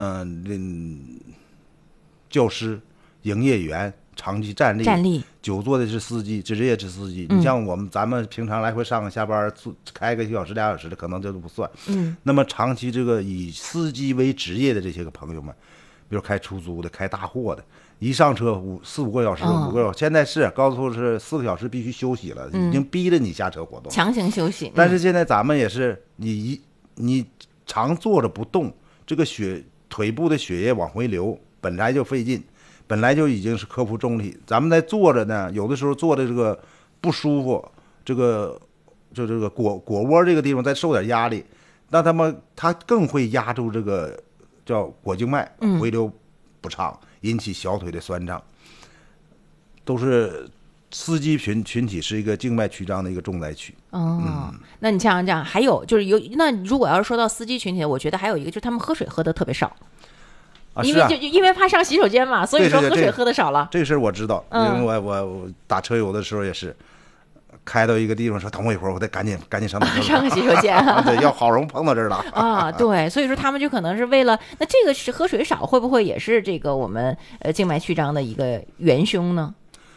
教师、营业员长期站立，久坐的是司机，职业是司机。你像咱们平常来回上下班，开个1小时、2小时的，可能这都不算。那么长期这个以司机为职业的这些个朋友们，比如开出租的、开大货的，一上车4、5个小时、5个小时，现在是高速是4个小时必须休息了，已经逼着你下车活动， 强行休息。 但是现在咱们也是，你常坐着不动，这个腿部的血液往回流，本来就费劲，本来就已经是克服重力。咱们在坐着呢，有的时候坐的这个不舒服，这个腘窝这个地方再受点压力，那它更会压住这个叫腘静脉，回流不畅，引起小腿的酸胀，都是司机群体是一个静脉曲张的一个重灾区。 那你像这样，还有就是那如果要是说到司机群体，我觉得还有一个就是他们喝水喝的特别少。因为怕上洗手间嘛，所以说喝水喝的少了。 这个事儿我知道，因为我打车友的时候也是，开到一个地方说等我一会儿，我得赶紧上个洗手间。 对，要好容易碰到这儿了啊。对，所以说他们就可能是为了那这个是喝水少，会不会也是这个我们静脉曲张的一个元凶呢？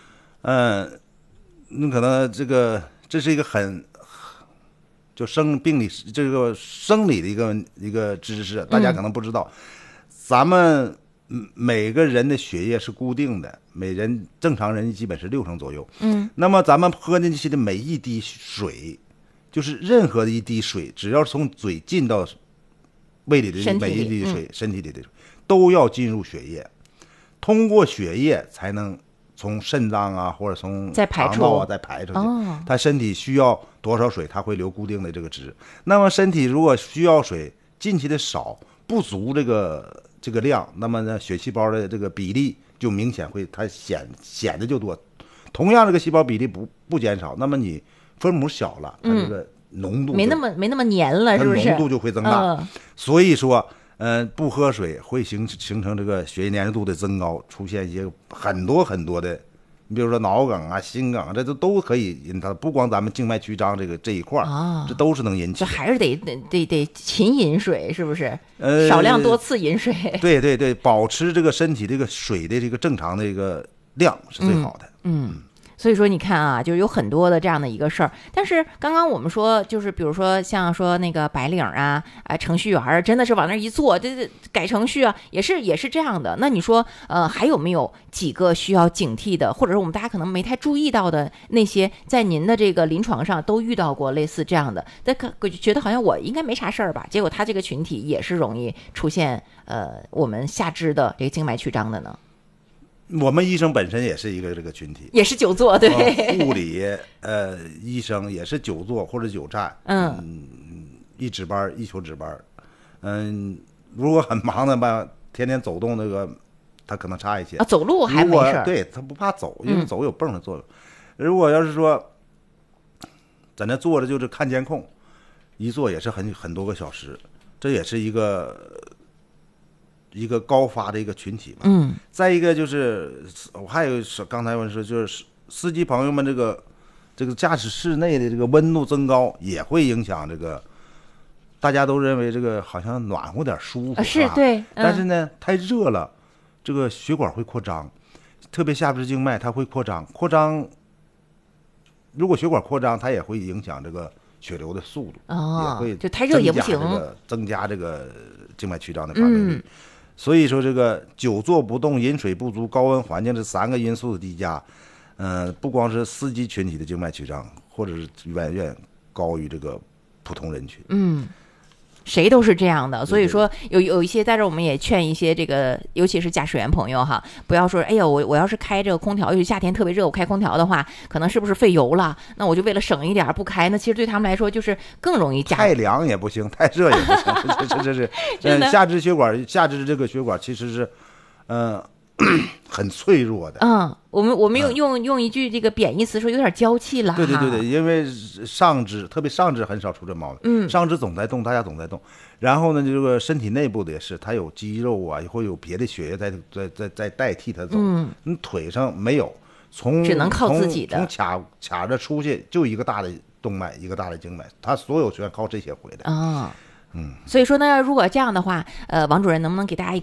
那可能这是一个就病理这个生理的一个知识，大家可能不知道。咱们每个人的血液是固定的，正常人基本是6升左右。那么咱们喝进去的每一滴水，就是任何的一滴水，只要从嘴进到胃里的每一滴水，身体里的水都要进入血液，通过血液才能从肾脏啊或者从肠道啊再排出去。它身体需要多少水，它会留固定的这个值。那么身体如果需要水进去的少，不足这个量，那么呢，血细胞的这个比例就明显它显得就多。同样这个细胞比例不减少，那么你分母小了，它这个浓度没那么黏了，是不是？ 浓度就会增大。所以说，不喝水会形成这个血液粘度的增高，出现一些很多的。你比如说脑梗啊、心梗啊，这都可以引它，不光咱们静脉曲张这一块这都是能引起。 这还是得勤饮水，是不是？少量多次饮水。 对，保持这个身体这个水的这个正常的一个量是最好的。 所以说你看啊，就是有很多的这样的一个事儿。但是刚刚我们说，就是比如说像说那个白领啊，程序员真的是往那一坐，这改程序啊，也是这样的。那你说还有没有几个需要警惕的，或者是我们大家可能没太注意到的那些，在您的这个临床上都遇到过类似这样的？但觉得好像我应该没啥事儿吧，结果他这个群体也是容易出现我们下肢的这个静脉曲张的呢？ 我们医生本身也是一个这个群体， 也是久坐，对， 护理医生也是久坐或者久站，一值班一休值班，如果很忙的吧，天天走动他可能差一些啊，走路还没事， 对他不怕走，因为走有泵的作用。如果要是说在那坐着就是看监控，一坐也是很多个小时，这也是一个高发的一个群体吧。再一个就是我还有刚才我说，就是司机朋友们这个驾驶室内的这个温度增高也会影响这个，大家都认为这个好像暖和点舒服， 是对， 但是呢太热了，这个血管会扩张，特别下肢静脉它会扩张，如果血管扩张，它也会影响这个血流的速度，也会就太热也不行， 增加这个静脉曲张的发病率。所以说这个久坐不动、饮水不足、高温环境这3个因素的叠加，不光是司机群体的静脉曲张，或者是远高于这个普通人群。 谁都是这样的，所以说有一些在这我们也劝一些这个，尤其是驾驶员朋友哈，不要说哎呀我要是开这个空调，尤其夏天特别热，我开空调的话，可能是不是费油了？那我就为了省一点不开，那其实对他们来说就是更容易太凉也不行，太热也不行，这是下肢这个血管其实是很脆弱的。 我们用一句这个贬义词说有点娇气了。 对，因为特别上肢很少出这毛病。上肢总在动，大家总在动。然后呢，这个身体内部的也是，它有肌肉啊，会有别的血液在代替它走。你腿上没有， 只能靠自己的。 从卡着出去就一个大的动脉，一个大的静脉，它所有全靠这些回来。 所以说呢，如果这样的话，王主任能不能给大家